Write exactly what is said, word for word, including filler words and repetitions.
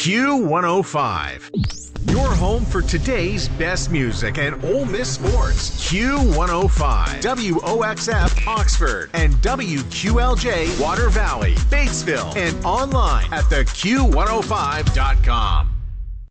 Q one oh five. Your home for today's best music and Ole Miss sports. Q one oh five. W O X F Oxford and W Q L J Water Valley, Batesville, and online at the Q one oh five dot com.